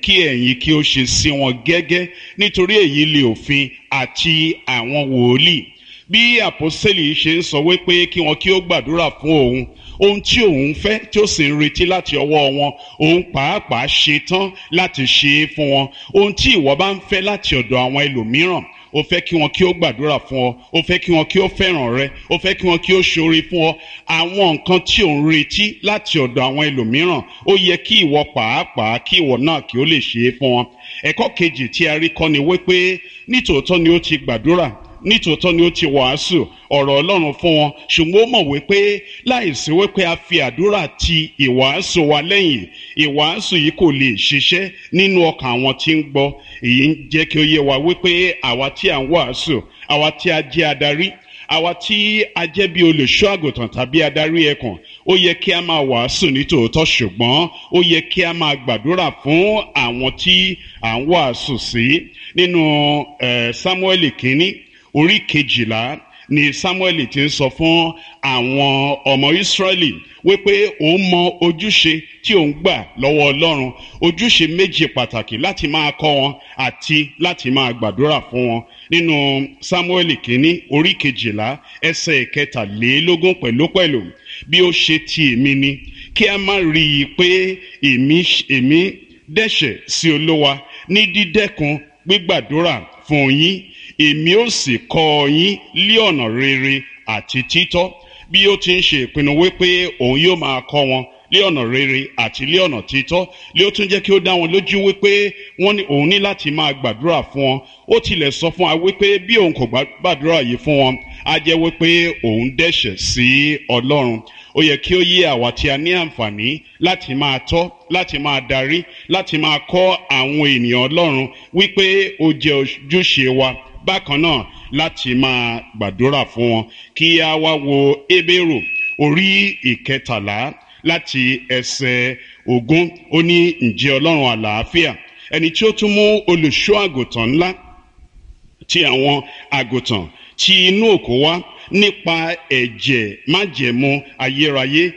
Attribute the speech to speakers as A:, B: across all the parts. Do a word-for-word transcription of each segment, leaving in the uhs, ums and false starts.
A: kí ẹ̀yin kí ó ṣe sí wọn gẹ́gẹ́, nítorí èyí lé òfin àti àwọn wòlíì. Bí àpọ́sítélì ṣe ń sọ wípé kí wọn kí ó gbàdúrà fún òun, ohun tí òun fẹ́ tí ó sì ń retí láti ọwọ́ wọn, òun pàápàá ṣe tán láti ṣe é fún wọn. Ohun tí ìwọ bá ń fẹ́ láti ọ̀dọ̀ àwọn ẹlòmíràn, ó fẹ́ kí wọn kí ó gbàdúrà fún ọ, ó fẹ́ kí wọn kí ó fẹ́ràn rẹ, ó fẹ́ kí wọn kí ó ṣoore fún ọ. Àwọn nǹkan tí ò ń retí láti ọ̀dọ̀ àwọn ẹlòmíràn, ó yẹ kí ìwọ pàápàá kí ìwọ náà kí ó lè ṣe é fún wọn. Ẹ̀kọ́ kejì tí a rí kọ́ ni wípé nítòótọ́ ni ó ti gbàdúrà, nítòótọ́ ni ó ti wàásù ọ̀rọ̀ Ọlọ́run fún wọn, ṣùgbọ́n ó mọ̀ wípé láìsí wípé a fi àdúrà ti ìwàásù wa lẹ́yìn, ìwàásù yìí kò lè ṣiṣẹ́ nínú ọkàn àwọn tí ń gbọ́. Èyí ń jẹ́ kí ó yé wa wípé àwa tí à ń wàásù, àwa tí a jẹ́ adarí, àwa tí a jẹ́ bí olùṣọ́ àgùntàn tàbí adarí ẹkùn, ó yẹ kí a máa wàásù nítòótọ́, ṣùgbọ́n ó yẹ kí a máa gbàdúrà fún àwọn tí à ń wàásù sí. Nínú eh, Sámúẹ́lì kínní orí kejìlá ni Sámúẹ́lì ti ń sọ fún àwọn ọmọ Ísírẹ́lì wípé òun mọ ojúṣe tí òun gbà lọ́wọ́ Ọlọ́run, ojúṣe méjì pàtàkì láti máa kọ́ wọn àti láti máa gbàdúrà fún wọn. Nínú Sámúẹ́lì kínní orí kejìlá ẹsẹ̀ ìkẹtàlélógún pẹ̀lúpẹ̀lú, bí ó ṣe ti èmi ni, kí a má rí i pé èmi èmi dẹ́ṣẹ̀ sí Olúwa ní dídẹ́kun gbígbàdúrà fún yín, èmi ó sì kọ́ yín lí ọ̀nà rere àti títọ́. Bí ó ti ń ṣe ìpinnu wípé òun yóò máa kọ́ wọn lí ọ̀nà rere àti lí ọ̀nà títọ́, lé ó tún jẹ́ kí ó dá wọn lójú wípé wọ́n ní òun ní láti máa gbàdúrà fún wọn. Ó tilẹ̀ sọ fún wa wípé bí òun kò gbàdúrà yìí fún wọn, á jẹ́ wípé òun dẹ́ṣẹ̀ sí Ọlọ́run. Ó yẹ kí ó yé àwa tí a ní àǹfààní láti máa tọ́, láti máa darí, láti máa kọ́ àwọn ènìyàn Ọlọ́run wípé ó jẹ́ ojúṣe wa bákan náà láti máa gbàdúrà fún wọn. Kí a wá wo Hébérù orí ìkẹtàlá láti ẹsẹ̀ ogún, ó ní ǹjẹ́ Ọlọ́run àlàáfíà, ẹni tí ó tún mú olùṣọ́ àgùntàn ńlá ti àwọn àgùntàn tí inú òkú wá nípa ẹ̀jẹ̀ májẹ̀mú ayérayé,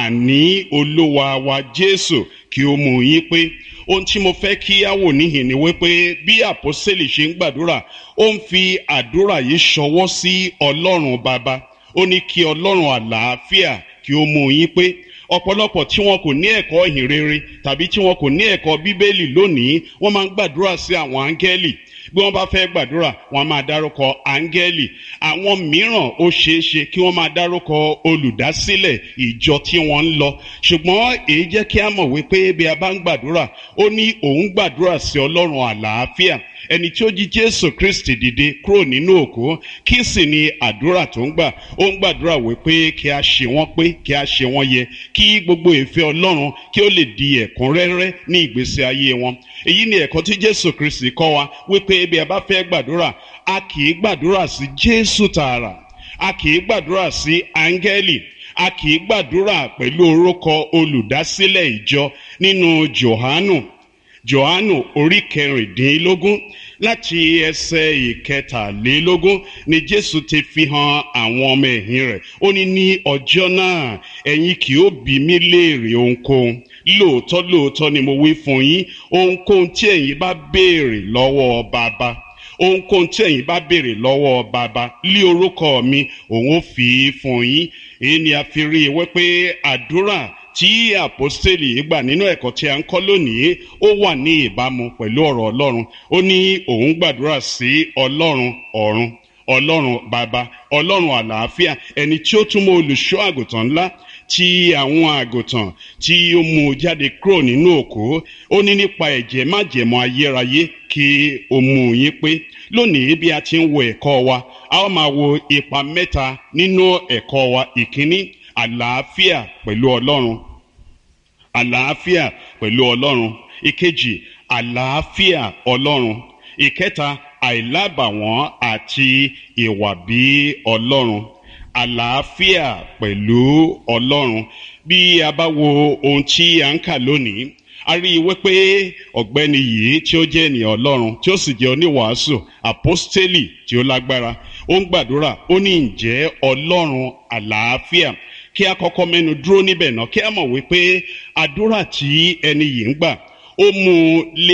A: àní Olúwa wa Jésù, kí ó mú yín pé. Ohun tí mo fẹ́ kí á wò níhìn ni wípé bí àpọ́sítélì ṣe ń gbàdúrà, ó ń fi àdúrà yìí ṣọwọ́ sí Ọlọ́run Baba. Ó ní kí Ọlọ́run àlàáfíà kí ó mú yín pé. Ọ̀pọ̀lọpọ̀ tí wọn kò ní ẹ̀kọ́ ìhìn rere tàbí tí wọn kò ní ẹ̀kọ́ Bíbélì lónìí, wọ́n máa ń gbàdúrà sí àwọn áńgẹ́lì. Bí wọ́n bá fẹ́ gbàdúrà, wọ́n máa dárúkọ áńgẹ́lì. Àwọn mìíràn ó ṣeé ṣe kí wọ́n máa dárúkọ olùdásílẹ̀ ìjọ tí wọ́n ń lọ. Ṣùgbọ́n èyí jẹ́ kí a mọ̀ wípé bí a bá ń gbàdúrà, ó ní òun gbàdúrà sí Ọlọ́run àlàáfíà, ẹni tí ó jí Jésù Kristi dìde kúrò nínú òkú. Kí sì ni àdúrà tó ń gbà? Ó ń gbàdúrà wípé kí a ṣe wọ́n pé, kí a ṣe wọ́n yẹ, kí gbogbo ìfẹ́ Ọlọ́run kí ó lè di ẹ̀kúnrẹ́rẹ́ ní ìgbésí ayé wọn. Èyí ni ẹ̀kọ́ tí Jésù Kristi kọ́ wa wípé bí a bá fẹ́ gbàdúrà, a kì í gbàdúrà sí Jésù tààrà, a kì í gbàdúrà sí áńgẹ́lì, a kì í gbàdúrà pẹ̀lú orúkọ olùdásílẹ̀ ìjọ. Nínú Jòhánù Jòhánù orí kẹrìndínlógún láti ẹsẹ̀ ìkẹtàlélógún ni Jésù ti fi hàn àwọn ọmọ ẹ̀yìn rẹ̀. Ó ní ní ọjọ́ náà ẹ̀yin kì ó bi mí léèrè ohunkóhun. Lóòótọ́ lóòótọ́ ni mo wí fún yín, ohunkóhun tí ẹ̀yin bá béèrè lọ́wọ́ Baba, ohunkóhun tí ẹ̀yin bá béèrè lọ́wọ́ Baba lí orúkọ mi, òun ó fi í fún yín. Èyí ni a fi rí i wípé àdúrà tí àpọ́sítélì gbà nínú ẹ̀kọ́ tí a ń kọ́ lónìí, ó wà ní ìbámu pẹ̀lú ọ̀rọ̀ Ọlọ́run. Ó ní òun gbàdúrà sí Ọlọ́run ọ̀run, Ọlọ́run Baba, Ọlọ́run àlàáfíà, ẹni tí ó tún mú olùṣọ́ àgùntàn ńlá tí àwọn àgùntàn tí ó mú jáde kúrò nínú òkú. Ó ní nípa ẹ̀jẹ̀ májẹ̀mú ayérayé kí ó mú yín pé. Lónìí bí a ti ń wo ẹ̀kọ́ wa, a ó máa wo ipa mẹ́ta nínú ẹ̀kọ́ wa. Ìkíní, àlàáfíà pẹ̀lú Ọlọ́run, àlàáfíà pẹ̀lú Ọlọ́run. Ìkejì, àlàáfíà Ọlọ́run. Ìkẹta, àìlábàwọ́n àti ìwà bí Ọlọ́run. Àlàáfíà pẹ̀lú Ọlọ́run. Bí a bá wo ohun tí a ń kà lónìí, a rí i wípé ọ̀gbẹ́ni yìí tí ó jẹ́ ènìyàn Ọlọ́run, tí ó sì jẹ́ oníwàásù, àpọ́stélì tí ó lágbára, ó ń gbàdúrà. Ó ní ǹjẹ́ Ọlọ́run àlàáfíà. Kí a kọ́kọ́ mẹ́nu dúró níbẹ̀ náà, kí a mọ̀ wípé àdúrà tí ẹni yìí ń gbà, ó mú lé